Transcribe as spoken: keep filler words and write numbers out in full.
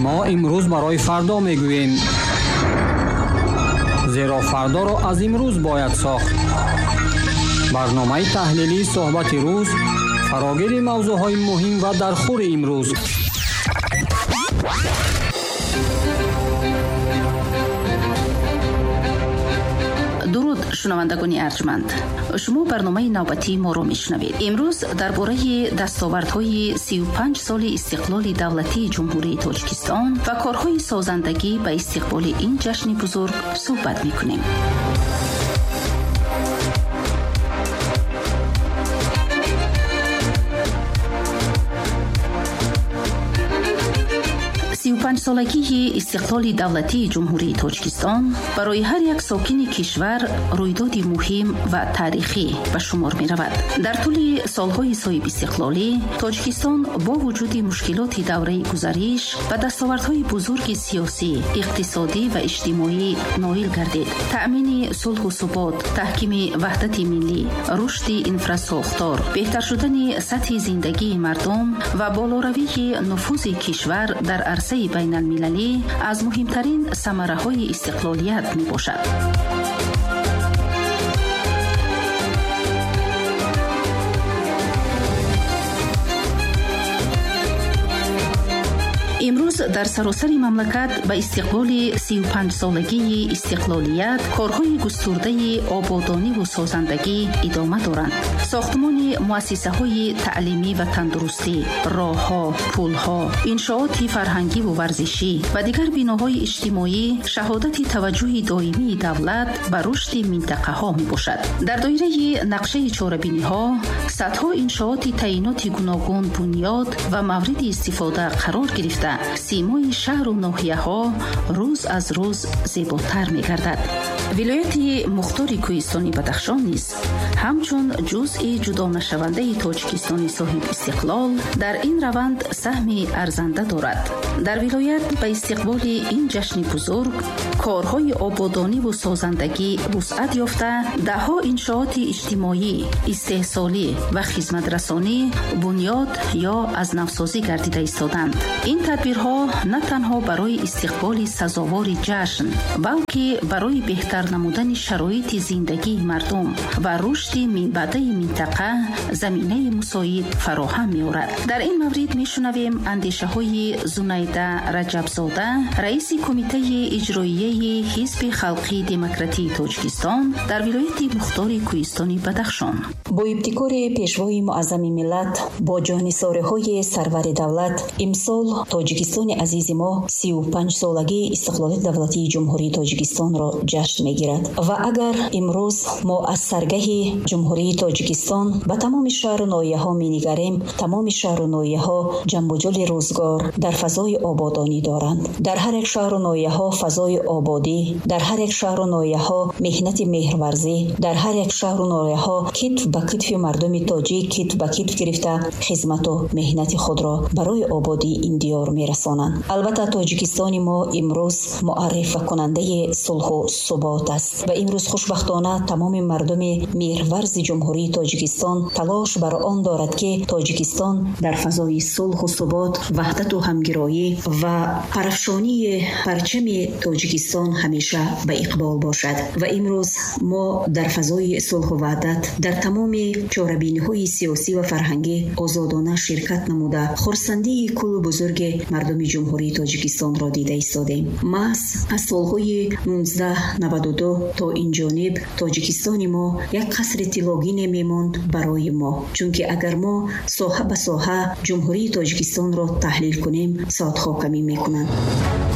ما امروز برای فردا میگوییم، زیرا فردا را از امروز باید ساخت. برنامه تحلیلی صحبت روز فراگیر موضوعهای مهم و در خور امروز. درود شنوندگان ارجمند، شما برنامه نوبتی ما را میشنوید. امروز درباره دستاوردهای سی و پنج سال استقلال دولتی جمهوری تاجیکستان و کارهای سازندگی به استقبال این جشن بزرگ صحبت میکنیم. سی و پنج سالگی استقلال دولتی جمهوری تاجیکستان برای هر یک ساکن کشور رویدادی مهم و تاریخی به شمار می رود. در طول سالهای صاحب استقلالی، تاجیکستان با وجود مشکلات دوره گذشته و دستاوردهای بزرگ سیاسی، اقتصادی و اجتماعی نائل گردید. تأمین صلح و ثبات، تحکیم وحدت ملی، رشد انفراساختار، بهتر شدن سطح زندگی مردم و بالاروی نفوذ کشور در عرصه بین المللی از مهمترین ثمره‌های استقلالیت می باشد. امروز در سراسر مملکت به استقبال سی و پنج سالگی استقلالیت کارهای گسترده آبادانی و سازندگی ادامه دارند. ساختمان مؤسسه‌های تعلیمی و تندرستی، راه‌ها، پل‌ها، انشاءات فرهنگی و ورزشی و دیگر بناهای اجتماعی شهادت توجه دائمی دولت به رشد منطقه‌ها میباشد. در دایره نقشه چهاربینی‌ها صدها انشاءات تعیینات گوناگون بنیاد و مورد استفاده قرار گرفته سیمای شهر و ناحیه‌ها روز از روز زیباتر می‌گردد. ولایت مختار کوهستانی بدخشان نیز همچون جزء جدا نشونده تاجیکستان صاحب استقلال در این روند سهم ارزنده دارد. در ولایت به استقبال این جشن بزرگ کارهای آبادانی و سازندگی وسعت یافته دهها انشاءات اجتماعی، استحصالی و خدمت رسانی بنیاد یا از نوسازی گردیده ایستادند. این تدبیرها نه تنها برای استقبال سزاوار جشن بلکه برای بهتر نمودن شرایط زندگی مردم و رشد منبعد منطقه زمینه مساعد فراهم می‌آورد. در این مورد می‌شنویم اندیشه‌های زنیده رجبزاده، رئیس کمیته اجرایی حزب خلقی دموکراتی تاجیکستان در ولایت مختار کوهستانی بدخشان. با ابتکار پیشوای معظم ملت با جانثارهای سرور دولت، امسال تاجیکستان عزیز ما سی و پنج سالگی استقلال دولتی جمهوری تاجیکستان را جشن می‌گیرد و اگر امروز ما از سرگاه جمهوری تاجیکستان به تمام شهر و ناحیه‌ها می‌نگریم، تمام شهر و ناحیه‌ها جنب و جل روزگار در فضای آبادانی دارند. در هر یک شهر و ناحیه‌ها فضای آبادی، در هر یک شهر و ناحیه‌ها مهنت مهرورزی، در هر یک شهر و ناحیه‌ها کتف به کتف مردم تاجیک کتف به کتف گرفته خدمت و مهنت خود را برای آبادی این دیار می‌رسانند. البته تاجیکستان ما امروز معرف کننده صلح و ثبات است و امروز خوشبختانه تمام مردم مهرورز جمهوری تاجیکستان تلاش بر آن دارد که تاجیکستان در فضای صلح و ثبات، وحدت و همگرایی و پرافشانی پرچم تاجیکستان همیشه به اقبال باشد و امروز ما در فضای صلح و وحدت در تمام چهاربینی‌های سیاسی و فرهنگی آزادانه شرکت نموده خرسندی کل بزرگ مردم جمهوری تاجیکستان را دیده ایستادیم. محض از سالهای نوزده نود و دو تا این جانب تاجیکستان ما یک قصر طلاگی نمیماند برای ما، چون که اگر ما ساحه به ساحه جمهوری تاجیکستان را تحلیل کنیم ساعتها کمی میکنند.